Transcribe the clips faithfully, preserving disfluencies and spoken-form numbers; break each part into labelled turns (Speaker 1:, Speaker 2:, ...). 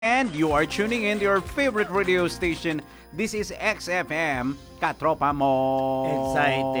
Speaker 1: And you are tuning in to your favorite radio station. This is X F M, Katropa Mo.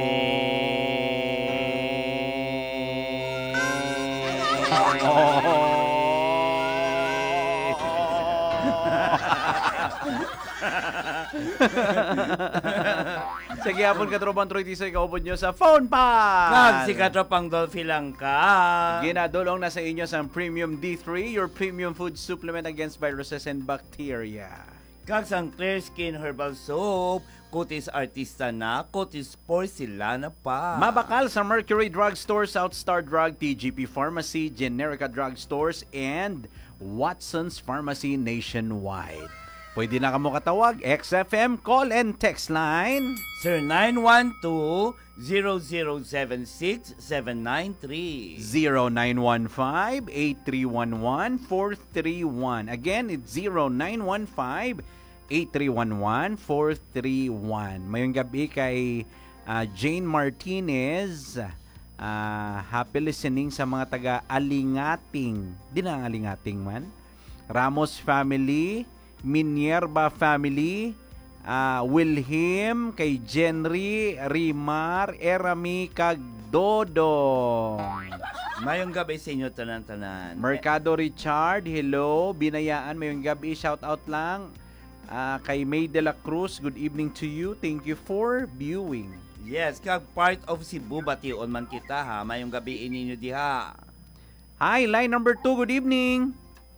Speaker 1: Sa gihapon Katropang Troy Tisoy, kaupod nyo sa phone pa.
Speaker 2: Kag si Katropang Dolphy lang ka.
Speaker 1: Ginadulong na sa inyo sa Premium D three, your premium food supplement against viruses and bacteria.
Speaker 2: Kag sang Clear Skin Herbal Soap, Kutis Artista na, Kutis Porcelana pa.
Speaker 1: Mabakal sa Mercury Drugstore, Southstar Drug, T G P Pharmacy, Generica Drugstores, and Watson's Pharmacy nationwide. Pwede na kamo katawag, X F M call and text line
Speaker 2: Sir nine one two, zero zero seven six, seven nine three.
Speaker 1: zero nine one five, eight three one one, four three one. Again, it's zero nine one five, eight three one one, four three one. Mayong gabi kay uh, Jane Martinez. Uh, happy listening sa mga taga Alingating. Di na Alingating man. Ramos family, Minerva family, uh, Wilhelm, kay Jenry, Rimar, Erami, kag Dodo.
Speaker 2: Mayong gabi sa inyo tanan-tanan.
Speaker 1: Mercado Richard, hello. Binayaan, mayong gabi, shout out lang. Uh, kay May de la Cruz, good evening to you. Thank you for viewing.
Speaker 2: Yes, kag part of Cebu bation man kita ha. Mayong gabi ininyo diha.
Speaker 1: Hi, line number two, good evening.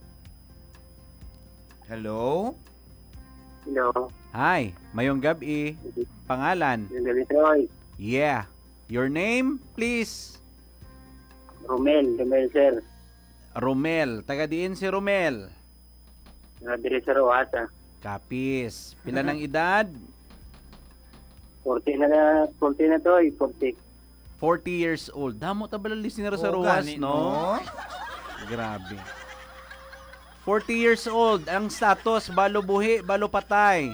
Speaker 2: Hello?
Speaker 3: Hello.
Speaker 1: Hi, mayong gabi. Pangalan?
Speaker 3: Yung gabi, Troy.
Speaker 1: Yeah. Your name, please?
Speaker 3: Romel, Romel, sir.
Speaker 1: Romel. Taga diin si Romel.
Speaker 3: Nadiri sa Roasa.
Speaker 1: Kapis. Pila ng edad?
Speaker 3: forty na na, forty na, Troy, forty.
Speaker 1: forty years old. Damo tabala listener sa
Speaker 2: Oo,
Speaker 1: Roas,
Speaker 2: gani,
Speaker 1: no? Grabe. forty years old. Ang status, balo buhi, balo patay.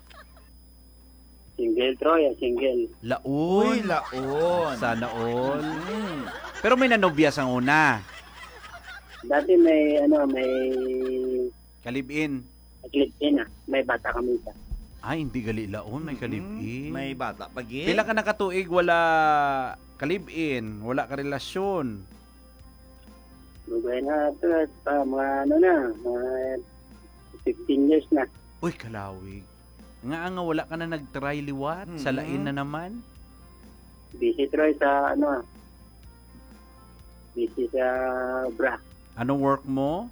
Speaker 3: Single, Troy, ah, single.
Speaker 1: Laon.
Speaker 2: Uy, laon.
Speaker 1: Sana all.
Speaker 2: Mm.
Speaker 1: Pero may nanobya sang una.
Speaker 3: Dati may, ano, may
Speaker 1: Kalibin.
Speaker 3: clip-in, ah. May bata kami sa.
Speaker 1: Ay, hindi gali laon. May kalibin.
Speaker 2: May bata pagi.
Speaker 1: Pila ka nakatuig wala kalibin. Wala ka relasyon.
Speaker 3: Lugay na, Troy, pa, mga, ano na, mga fifteen years na.
Speaker 1: Uy, kalawig. Nga nga wala ka na nag-try liwat.
Speaker 2: Mm-hmm.
Speaker 1: Sa lain na naman.
Speaker 3: Busy, Troy, sa, ano, ah. Busy sa bra.
Speaker 1: Anong work mo?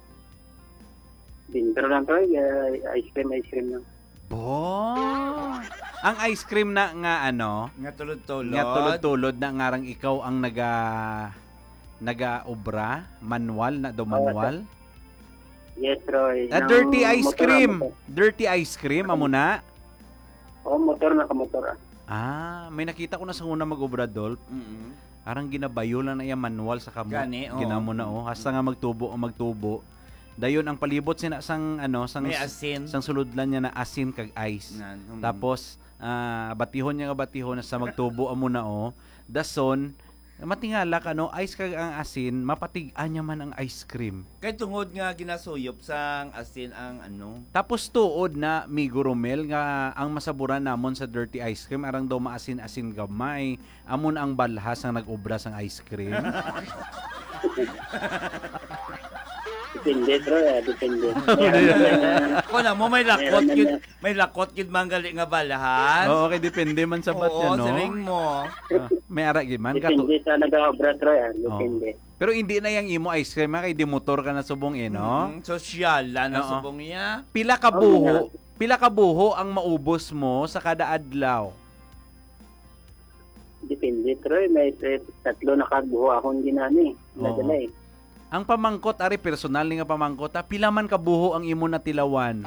Speaker 3: Bintro lang, Troy, uh, ice cream, ice cream lang.
Speaker 1: Bo! Ang ice cream na nga ano,
Speaker 2: Nga tulod-tulod.
Speaker 1: nga tulod-tulod na ngarang ikaw ang naga naga-obra, manual na do manual.
Speaker 3: Yes, Troy.
Speaker 1: A
Speaker 3: Ng
Speaker 1: dirty ice
Speaker 3: motor,
Speaker 1: cream.
Speaker 3: motor.
Speaker 1: Dirty ice cream amo na.
Speaker 3: Oo, motor na kamotor, ah.
Speaker 1: Ah, may nakita ko na sa una mag-obra Dolph.
Speaker 2: Mm-mm.
Speaker 1: Arang ginabayo lang na iya manual sa kamo.
Speaker 2: Gani, oo.
Speaker 1: Ginamo na oh, hasta nga magtubo o magtubo. Dayon ang palibot sina sang ano, sang
Speaker 2: May asin.
Speaker 1: sang suludlan niya na asin kag ice.
Speaker 2: Nan, mm.
Speaker 1: Tapos ah, batihon niya nga batihon sa magtubo amo na oh. Dason matingala ka no, ice kag ang asin, mapatig-an niya man ang ice cream.
Speaker 2: Kay tungod nga ginasuyop sang asin ang ano.
Speaker 1: Tapos tuod na migurumel nga ang masaburan namon sa dirty ice cream arang daw maasin-asin gamay. Amon ang balhas ang nag-obra sang ice cream.
Speaker 3: Depende, Troy, ah. Depende.
Speaker 2: Ko na mo may lakot gid, may lakot gid manggali nga balahan.
Speaker 1: Oo, okay, depende man sa bat
Speaker 2: Oo,
Speaker 1: yan, no?
Speaker 2: siring mo.
Speaker 1: Ah, may ara gid man kato.
Speaker 3: Depende sa nag-obra, Troy, ah. Depende.
Speaker 1: Pero hindi na yang imo ice cream ha, kay di motor ka na subong eh, no?
Speaker 2: Mm, sosyal la na
Speaker 1: Oo.
Speaker 2: subong niya.
Speaker 1: Pila ka buho, pila ka buho ang maubos mo sa kada adlaw?
Speaker 3: Depende, Troy. May eh, tatlo na kabuho akong ginani.
Speaker 1: Oo.
Speaker 3: Nadala, eh.
Speaker 1: Ang pamangkot ari personal ni nga pamangkot, ha? Pila man ka buho ang imo natilawan?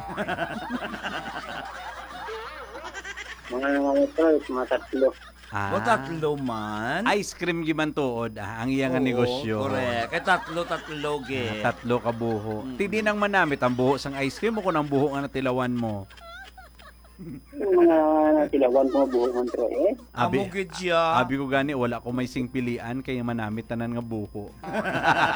Speaker 3: Mga mga Troy, mga tatlo.
Speaker 1: Ah,
Speaker 2: O tatlo man.
Speaker 1: ice cream giman tuod ah, ang iya nga
Speaker 2: Oo,
Speaker 1: negosyo.
Speaker 2: Correct. Kay tatlo tatlo ge.
Speaker 1: Ah, tatlo ka buho.
Speaker 2: Mm.
Speaker 1: Tidi nang manamit ang buho sang ice cream o kung ang buho nga natilawan mo?
Speaker 3: Yung mga tilawan ko buho man, Troy, eh.
Speaker 1: Abi,
Speaker 2: Amo gid siya.
Speaker 1: abi ko gani wala ko may singpilian kay manamit tanan nga buho.